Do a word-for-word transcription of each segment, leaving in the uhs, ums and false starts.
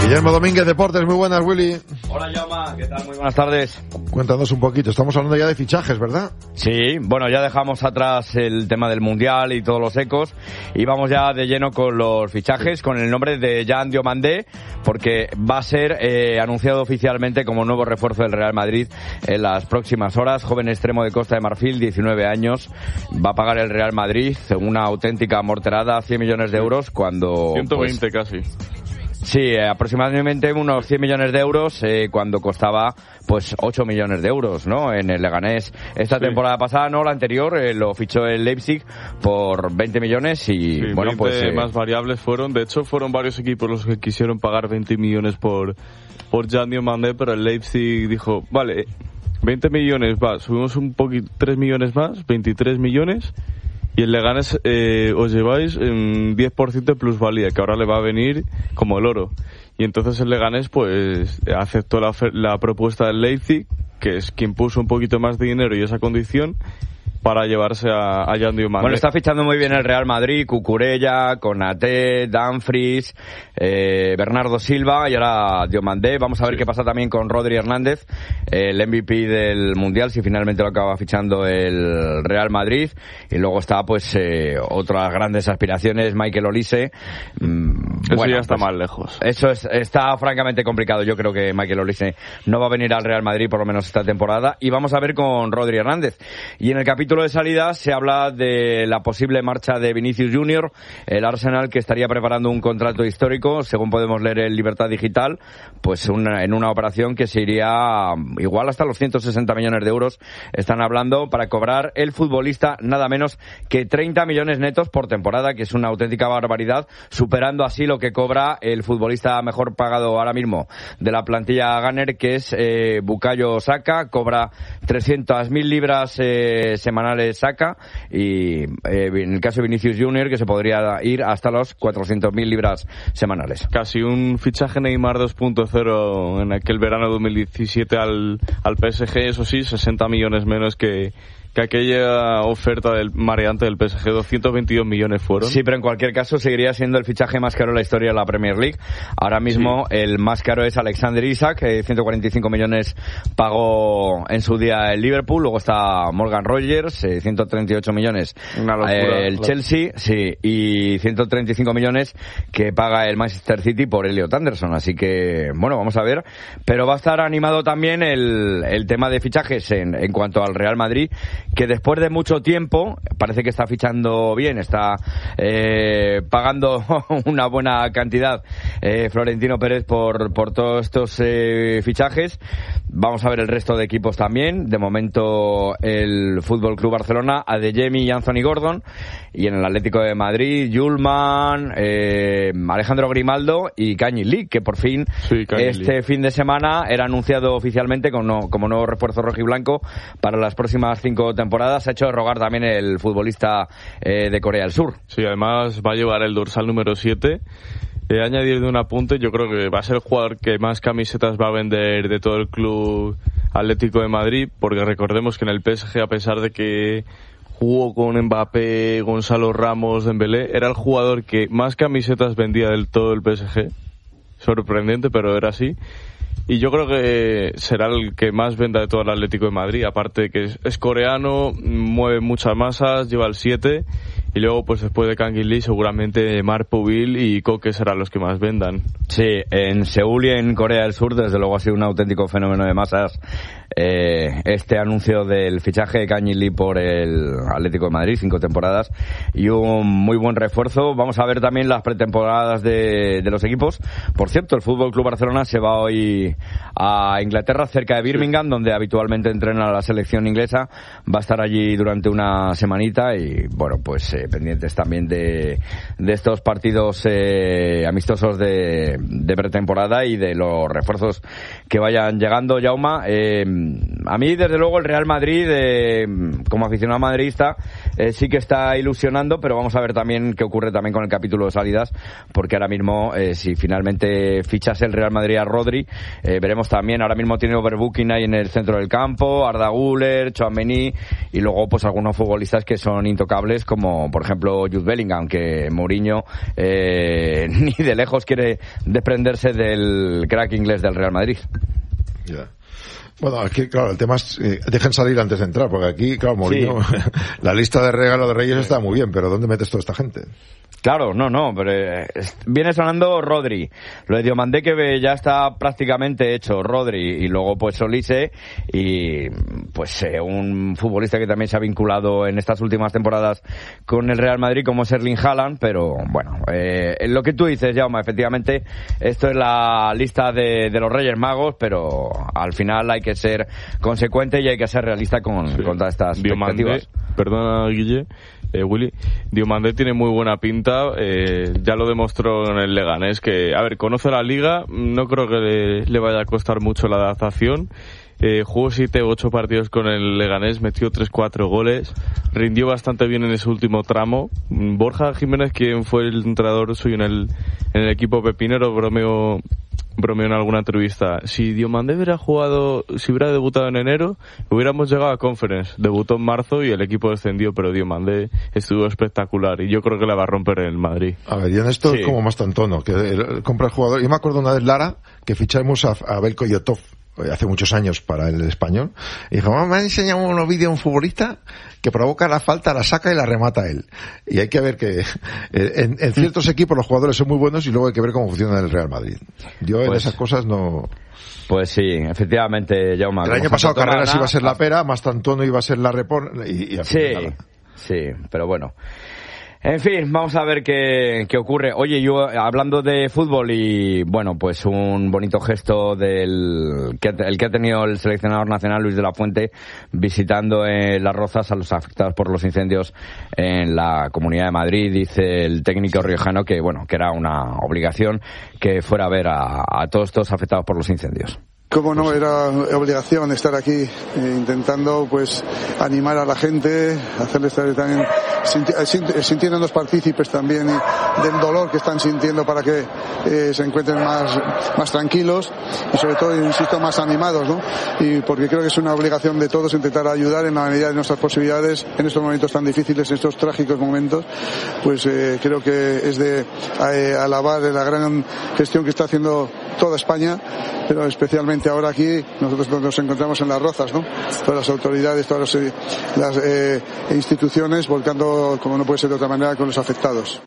Guillermo Domínguez, Deportes, muy buenas, Willy. Hola, Jaume, ¿qué tal? Muy buenas tardes. Cuéntanos un poquito, estamos hablando ya de fichajes, ¿verdad? Sí, bueno, ya dejamos atrás el tema del Mundial y todos los ecos y vamos ya de lleno con los fichajes, con el nombre de Yan Diomandé, porque va a ser eh, anunciado oficialmente como nuevo refuerzo del Real Madrid en las próximas horas. Joven extremo de Costa de Marfil, diecinueve años, va a pagar el Real Madrid una auténtica morterada, cien millones de euros, cuando... ciento veinte pues, casi. Sí, eh, aproximadamente unos cien millones de euros eh, cuando costaba pues ocho millones de euros, ¿no? En el Leganés esta sí. temporada pasada, no, la anterior, eh, lo fichó el Leipzig por veinte millones y sí, bueno, veinte pues... Eh, más variables fueron, de hecho fueron varios equipos los que quisieron pagar veinte millones por, por Yan Diomandé, pero el Leipzig dijo, vale, veinte millones, va, subimos un poquito, tres millones más, veintitrés millones... Y el Leganés eh, os lleváis en diez por ciento de plusvalía, que ahora le va a venir como el oro. Y entonces el Leganés pues aceptó la, la propuesta del Leipzig, que es quien puso un poquito más de dinero y esa condición, para llevarse a, a Yan Diomandé. Bueno, está fichando muy bien el Real Madrid, Cucurella, Konaté, Dumfries, eh, Bernardo Silva y ahora Diomandé. Vamos a ver sí. qué pasa también con Rodri Hernández, el M V P del Mundial, si finalmente lo acaba fichando el Real Madrid. Y luego está pues eh, otras grandes aspiraciones, Michael Olise. Mm, eso bueno, ya está pues, más lejos. Eso es, está francamente complicado. Yo creo que Michael Olise no va a venir al Real Madrid por lo menos esta temporada. Y vamos a ver con Rodri Hernández. Y en el capítulo de salida se habla de la posible marcha de Vinicius Junior, el Arsenal que estaría preparando un contrato histórico, según podemos leer en Libertad Digital, pues una, en una operación que se iría igual hasta los ciento sesenta millones de euros, están hablando, para cobrar el futbolista nada menos que treinta millones netos por temporada, que es una auténtica barbaridad, superando así lo que cobra el futbolista mejor pagado ahora mismo de la plantilla Gunner, que es eh, Bukayo Saka, cobra trescientas mil libras eh, semanales Saka, y eh, en el caso de Vinicius Junior, que se podría ir hasta los cuatrocientas mil libras semanales. Casi un fichaje Neymar dos punto cero en aquel verano de dos mil diecisiete al, al P S G, eso sí, sesenta millones menos que que aquella oferta del mareante del P S G, doscientos veintidós millones fueron. Sí, pero en cualquier caso seguiría siendo el fichaje más caro de la historia de la Premier League. Ahora mismo sí. el más caro es Alexander Isak, que ciento cuarenta y cinco millones pagó en su día el Liverpool. Luego está Morgan Rogers, eh, ciento treinta y ocho millones. Una locura. Eh, el Chelsea, sí, y ciento treinta y cinco millones que paga el Manchester City por Elliot Anderson. Así que, bueno, vamos a ver. Pero va a estar animado también el, el tema de fichajes en, en cuanto al Real Madrid, que después de mucho tiempo parece que está fichando bien, está eh, pagando una buena cantidad eh, Florentino Pérez por, por todos estos eh, fichajes. Vamos a ver el resto de equipos también. De momento el Fútbol Club Barcelona, Adeyemi y Anthony Gordon, y en el Atlético de Madrid, Yulman, eh, Alejandro Grimaldo y Kangin Lee, que por fin sí, este Lee. fin de semana era anunciado oficialmente como, como nuevo refuerzo rojiblanco para las próximas cinco temporadas. Se ha hecho rogar también el futbolista eh, de Corea del Sur. Sí, además va a llevar el dorsal número siete. Eh, añadir de un apunte, yo creo que va a ser el jugador que más camisetas va a vender de todo el club Atlético de Madrid, porque recordemos que en el P S G, a pesar de que jugó con Mbappé, Gonzalo Ramos, Dembélé, era el jugador que más camisetas vendía del todo el P S G. Sorprendente, pero era así. Y yo creo que será el que más venda de todo el Atlético de Madrid, aparte de que es, es coreano, mueve muchas masas, lleva el siete, y luego pues después de Kangin Lee seguramente Marc Povil y Koke serán los que más vendan. Sí, en Seúl y en Corea del Sur desde luego ha sido un auténtico fenómeno de masas eh, este anuncio del fichaje de Kangin Lee por el Atlético de Madrid, cinco temporadas y un muy buen refuerzo. Vamos a ver también las pretemporadas de, de los equipos. Por cierto, el Fútbol Club Barcelona se va hoy a Inglaterra, cerca de Birmingham, sí, donde habitualmente entrena la selección inglesa. Va a estar allí durante una semanita y bueno, pues eh, pendientes también de, de estos partidos eh, amistosos de, de pretemporada y de los refuerzos que vayan llegando. Jaume, eh, a mí, desde luego, el Real Madrid, eh, como aficionado madridista, eh, sí que está ilusionando, pero vamos a ver también qué ocurre también con el capítulo de salidas, porque ahora mismo, eh, si finalmente fichas el Real Madrid a Rodri, eh, veremos también, ahora mismo tiene overbooking ahí en el centro del campo, Arda Güler, Tchouaméni, y luego pues algunos futbolistas que son intocables, como por ejemplo Jude Bellingham, que Mourinho eh, ni de lejos quiere desprenderse del crack inglés del Real Madrid. Yeah. Bueno, aquí, claro, el tema es, eh, dejen salir antes de entrar, porque aquí, claro, Mourinho, sí. La lista de regalos de Reyes está muy bien, pero ¿dónde metes toda esta gente? Claro, no, no, pero eh, viene sonando Rodri, lo de Diomandé que ya está prácticamente hecho, Rodri, y luego pues Olise, y pues eh, un futbolista que también se ha vinculado en estas últimas temporadas con el Real Madrid como es Erling Haaland, pero bueno, eh, lo que tú dices, Jaume, efectivamente, esto es la lista de, de los Reyes Magos, pero al final hay que ser consecuente y hay que ser realista con, sí. con todas estas Diomandé, expectativas. Perdona, Guille. Eh, Willy, Diomandé tiene muy buena pinta, eh, ya lo demostró en el Leganés, que, a ver, conoce la liga, no creo que le, le vaya a costar mucho la adaptación, eh, jugó siete u ocho partidos con el Leganés, metió tres cuatro goles, rindió bastante bien en ese último tramo. Borja Jiménez, quien fue el entrenador suyo en el, en el equipo pepinero, bromeó bromeó en alguna entrevista, si Diomandé hubiera jugado, si hubiera debutado en enero, hubiéramos llegado a Conference. Debutó en marzo y el equipo descendió, pero Diomandé estuvo espectacular y yo creo que la va a romper en el Madrid. A ver, y en esto sí. Es como más tantono, que compra el jugador. Yo me acuerdo una vez, Lara, que fichamos a, a Belko Yotov hace muchos años para el español, y dijo, me han enseñado unos vídeos un futbolista que provoca la falta, la saca y la remata él. Y hay que ver que en, en ciertos equipos los jugadores son muy buenos y luego hay que ver cómo funciona el Real Madrid. Yo pues, en esas cosas no... Pues sí, efectivamente, Jaume. El año pasado Carreras iba a ser la pera, Mastantuono iba a ser la repon... Y, y sí, sí, pero bueno... En fin, vamos a ver qué, qué ocurre. Oye, yo hablando de fútbol y, bueno, pues un bonito gesto del que, el que ha tenido el seleccionador nacional Luis de la Fuente visitando eh, Las Rozas a los afectados por los incendios en la Comunidad de Madrid. Dice el técnico riojano que, bueno, que era una obligación que fuera a ver a, a todos estos afectados por los incendios. Cómo no, era obligación estar aquí eh, intentando pues animar a la gente, hacerles estar también sinti- sintiéndonos partícipes también del dolor que están sintiendo para que eh, se encuentren más, más tranquilos y sobre todo, insisto, más animados, ¿no? Y porque creo que es una obligación de todos intentar ayudar en la medida de nuestras posibilidades en estos momentos tan difíciles, en estos trágicos momentos, pues eh, creo que es de eh, alabar la gran gestión que está haciendo toda España, pero especialmente ahora aquí nosotros nos encontramos en Las Rozas, ¿no? Todas las autoridades, todas las, las eh, instituciones volcando, como no puede ser de otra manera, con los afectados.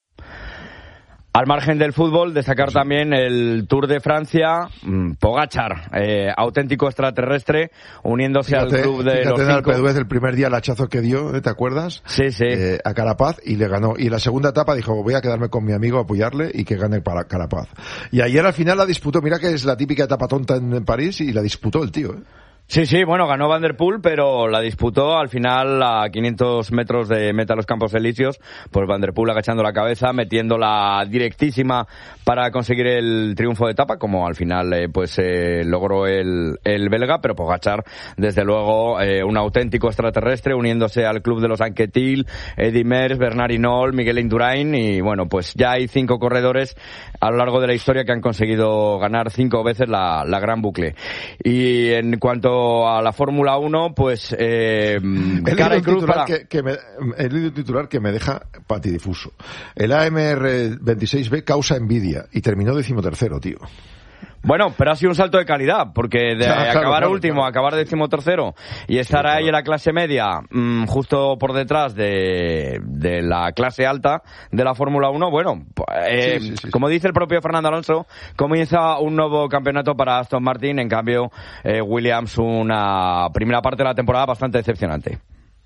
Al margen del fútbol, destacar también el Tour de Francia, Pogačar, eh, auténtico extraterrestre, uniéndose fíjate, al club de los cinco. Alpe d'Huez el primer día el hachazo que dio, ¿te acuerdas? Sí, sí. Eh, a Carapaz y le ganó. Y la segunda etapa dijo, voy a quedarme con mi amigo a apoyarle y que gane para Carapaz. Y ayer al final la disputó, mira que es la típica etapa tonta en, en París y la disputó el tío, ¿eh? Sí, sí, bueno, ganó Van der Poel, pero la disputó al final a quinientos metros de meta a los Campos Elíseos, pues Van der Poel agachando la cabeza, metiendo la directísima para conseguir el triunfo de etapa, como al final eh, pues eh, logró el, el belga, pero Pogačar, desde luego, eh, un auténtico extraterrestre, uniéndose al club de los Anquetil, Eddy Merckx, Bernard Hinault, Miguel Indurain, y bueno, pues ya hay cinco corredores a lo largo de la historia que han conseguido ganar cinco veces la, la Gran Bucle. Y en cuanto a la Fórmula uno, pues eh, cara y cruz para... que, que me, el titular que me deja patidifuso. El A M R veintiséis B causa envidia y terminó decimotercero, tío. Bueno, pero ha sido un salto de calidad, porque de claro, acabar claro, último claro. a acabar decimotercero y estar sí, claro. ahí en la clase media, mmm, justo por detrás de, de la clase alta de la Fórmula uno, bueno, eh, sí, sí, sí, como sí. dice el propio Fernando Alonso, comienza un nuevo campeonato para Aston Martin, en cambio eh, Williams una primera parte de la temporada bastante decepcionante.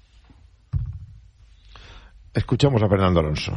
Escuchamos a Fernando Alonso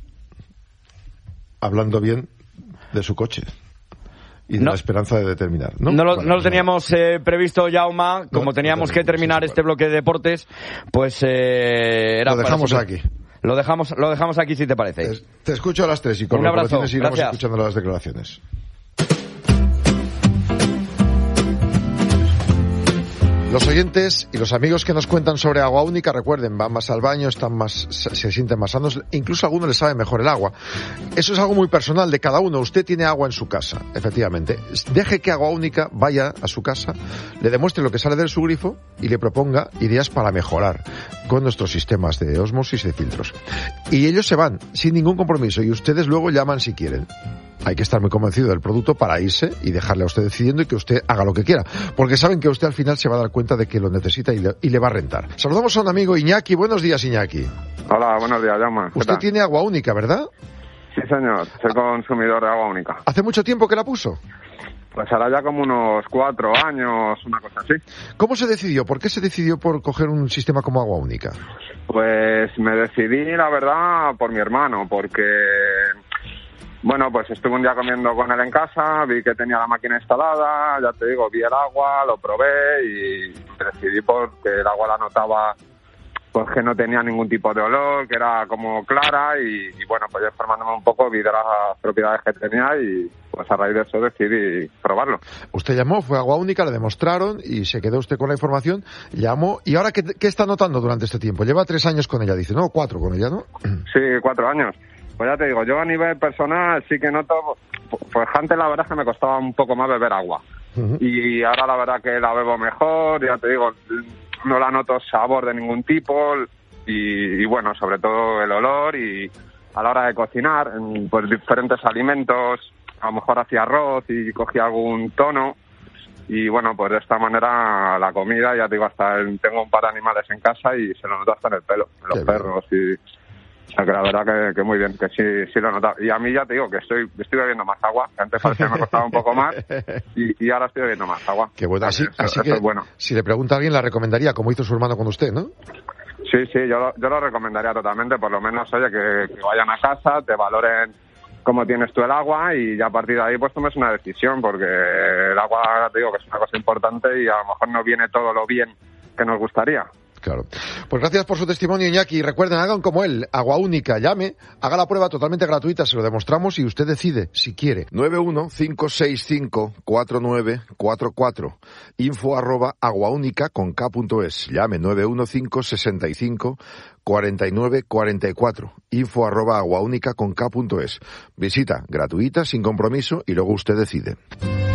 hablando bien de su coche y de no, la esperanza de determinar. No, no lo, vale, no lo teníamos eh, previsto, Jaume, como no, teníamos no que terminar este bloque de deportes, pues eh, era lo dejamos para... aquí. Lo dejamos, lo dejamos aquí si te parece. Te, te escucho a las tres y con un las abrazo, declaraciones iremos gracias. escuchando las declaraciones. Los oyentes y los amigos que nos cuentan sobre agua única, recuerden, van más al baño, están más, se sienten más sanos, incluso a algunos les sabe mejor el agua. Eso es algo muy personal de cada uno. Usted tiene agua en su casa, efectivamente. Deje que Agua Única vaya a su casa, le demuestre lo que sale de su grifo y le proponga ideas para mejorar con nuestros sistemas de ósmosis y de filtros. Y ellos se van sin ningún compromiso y ustedes luego llaman si quieren. Hay que estar muy convencido del producto para irse y dejarle a usted decidiendo y que usted haga lo que quiera, porque saben que usted al final se va a dar cuenta de que lo necesita y le, y le va a rentar. Saludamos a un amigo, Iñaki. Buenos días, Iñaki. Hola, buenos días, Jaume. Usted tiene Agua Única, ¿verdad? Sí, señor. Soy consumidor de Agua Única. ¿Hace mucho tiempo que la puso? Pues hará ya como unos cuatro años, una cosa así. ¿Cómo se decidió? ¿Por qué se decidió por coger un sistema como Agua Única? Pues me decidí, la verdad, por mi hermano, porque... Bueno, pues estuve un día comiendo con él en casa, vi que tenía la máquina instalada, ya te digo, vi el agua, lo probé y decidí porque el agua la notaba pues que no tenía ningún tipo de olor, que era como clara y, y bueno, pues yo informándome un poco vi de las propiedades que tenía y pues a raíz de eso decidí probarlo. Usted llamó, fue Agua Única, le demostraron y se quedó usted con la información, llamó y ahora ¿qué, qué está notando durante este tiempo? Lleva tres años con ella, dice, no, cuatro con ella, ¿no? Sí, cuatro años. Pues ya te digo, yo a nivel personal sí que noto, pues antes la verdad es que me costaba un poco más beber agua. Uh-huh. Y ahora la verdad que la bebo mejor, ya te digo, no la noto sabor de ningún tipo y, y bueno, sobre todo el olor y a la hora de cocinar, pues diferentes alimentos, a lo mejor hacía arroz y cogía algún tono y bueno, pues de esta manera la comida, ya te digo, hasta el, tengo un par de animales en casa y se lo noto hasta en el pelo, en los Qué perros bien. y... O sea, que la verdad que, que muy bien, que sí, sí lo he notado. Y a mí ya te digo que estoy estoy bebiendo más agua, que antes parecía que me costaba un poco más, y, y ahora estoy bebiendo más agua. Qué bueno, así, eso, así eso que es bueno. Si le pregunta a alguien la recomendaría, como hizo su hermano con usted, ¿no? Sí, sí, yo lo, yo lo recomendaría totalmente, por lo menos, oye, que, que vayan a casa, te valoren cómo tienes tú el agua y ya a partir de ahí pues tomes una decisión, porque el agua, te digo, que es una cosa importante y a lo mejor no viene todo lo bien que nos gustaría. Claro. Pues gracias por su testimonio, Iñaki. Recuerden, hagan como él, Agua Única, llame, haga la prueba totalmente gratuita, se lo demostramos y usted decide si quiere. nueve uno cinco seis cinco cuatro nueve cuatro cuatro, info arroba aguaúnica con k punto es. Llame nueve uno cinco seis cinco cuatro nueve cuatro cuatro, info arroba aguaúnica con k punto es. Visita gratuita, sin compromiso y luego usted decide.